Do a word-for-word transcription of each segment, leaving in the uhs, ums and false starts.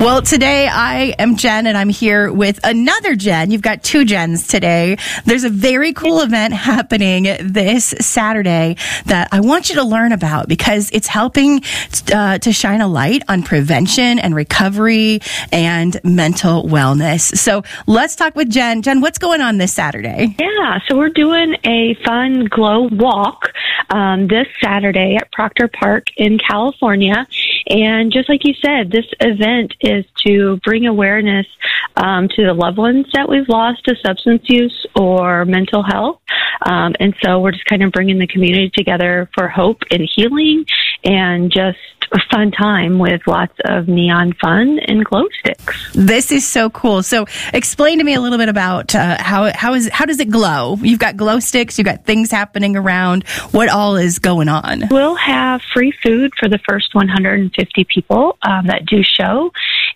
Well, today I am Jen, and I'm here with another Jen. You've got two Jens today. There's a very cool event happening this Saturday that I want you to learn about because it's helping uh, to shine a light on prevention and recovery and mental wellness. So let's talk with Jen. Jen, what's going on this Saturday? Yeah, so we're doing a fun glow walk um, this Saturday at Proctor Park in California. And just like you said, this event is to bring awareness um, to the loved ones that we've lost to substance use or mental health. Um, and so we're just kind of bringing the community together for hope and healing and just a fun time with lots of neon fun and glow sticks. This is so cool. So explain to me a little bit about uh, how how is how does it glow? You've got glow sticks, you've got things happening around. What all is going on? We'll have free food for the first one hundred fifty people um, that do show.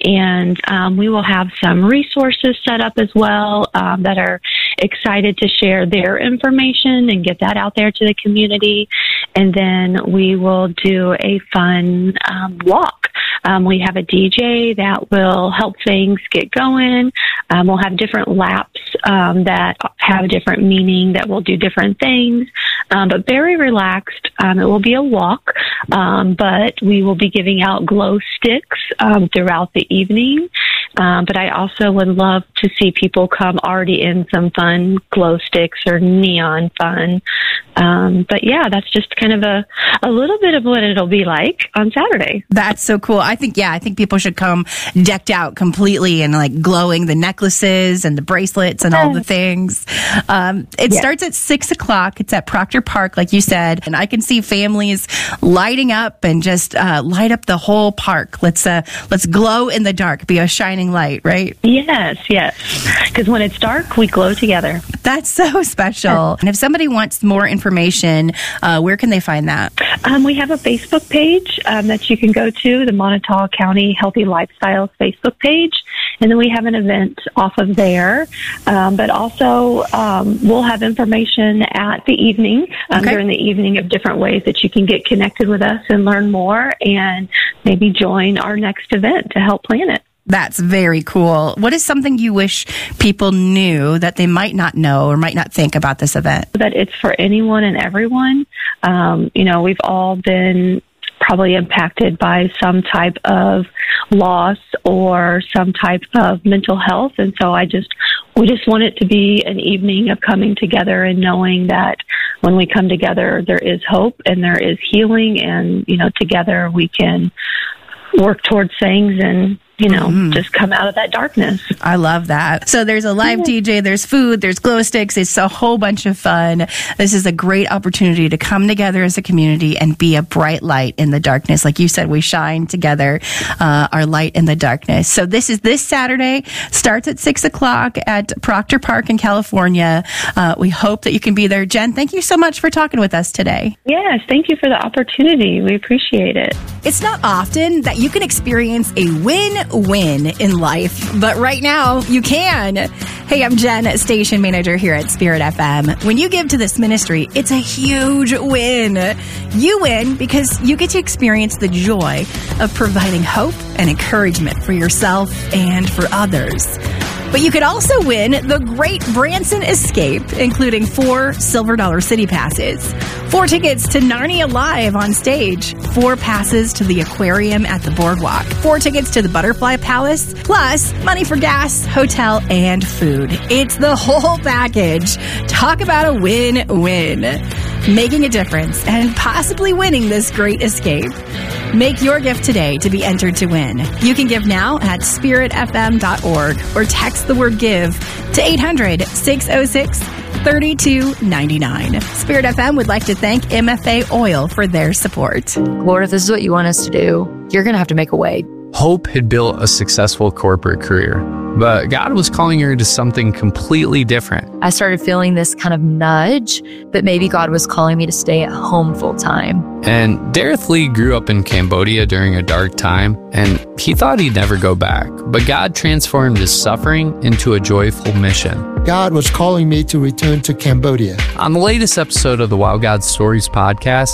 And um, we will have some resources set up as well um, that are excited to share their information and get that out there to the community. And then we will do a fun um, walk. Um, we have a D J that will help things get going. Um, we'll have different laps um, that have a different meaning that will do different things, um, but very relaxed. Um, it will be a walk, um, but we will be giving out glow sticks um, throughout the evening. Um, but I also would love to see people come already in some fun glow sticks or neon fun. Um, but yeah, that's just kind of a, a little bit of what it'll be like on Saturday. That's so cool. I think, yeah, I think people should come decked out completely and like glowing the necklaces and the bracelets and all the things. Um, it yeah. starts at six o'clock. It's at Proctor Park, like you said. And I can see families lighting up and just uh, light up the whole park. Let's, uh, let's glow in the dark, be a shining light, right? Yes, yes. Because when it's dark, we glow together. That's so special. And if somebody wants more information, uh, where can they find that? Um, we have a Facebook page um, that you can go to, the Montauk County Healthy Lifestyles Facebook page. And then we have an event off of there. Um, but also, um, we'll have information at the evening, um, okay. during the evening of different ways that you can get connected with us and learn more and maybe join our next event to help plan it. That's very cool. What is something you wish people knew that they might not know or might not think about this event? That it's for anyone and everyone. Um, you know, we've all been probably impacted by some type of loss or some type of mental health. And so I just, we just want it to be an evening of coming together and knowing that when we come together, there is hope and there is healing, and, you know, together we can work towards things and, you know, mm-hmm. just come out of that darkness. I love that. So there's a live yeah. D J, there's food, there's glow sticks. It's a whole bunch of fun. This is a great opportunity to come together as a community and be a bright light in the darkness. Like you said, we shine together, uh, our light in the darkness. So this is this Saturday, starts at six o'clock at Proctor Park in California. Uh, we hope that you can be there. Jen, thank you so much for talking with us today. Yes, thank you for the opportunity. We appreciate it. It's not often that you can experience a win win in life, but right now you can. Hey, I'm Jen, station manager here at Spirit F M. When you give to this ministry, it's a huge win. You win because you get to experience the joy of providing hope and encouragement for yourself and for others. But you could also win the Great Branson Escape, including four Silver Dollar City passes, four tickets to Narnia Live on stage, four passes to the aquarium at the boardwalk, four tickets to the Butterfly Palace, plus money for gas, hotel, and food. It's the whole package. Talk about a win-win. Making a difference and possibly winning this great escape. Make your gift today to be entered to win. You can give now at spirit f m dot org or text the word give to eight hundred, six oh six, three two nine nine. Spirit F M would like to thank M F A Oil for their support. Lord, if this is what you want us to do, you're going to have to make a way. Hope had built a successful corporate career, but God was calling her to something completely different. I started feeling this kind of nudge that maybe God was calling me to stay at home full time. And Dareth Lee grew up in Cambodia during a dark time, and he thought he'd never go back. But God transformed his suffering into a joyful mission. God was calling me to return to Cambodia. On the latest episode of the Wow God Stories podcast,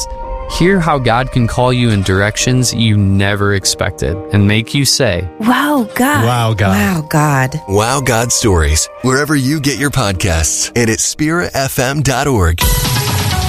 Hear how God can call you in directions you never expected and make you say, Wow, God. Wow, God. Wow, God. Wow, God Stories, wherever you get your podcasts and at spirit f m dot org.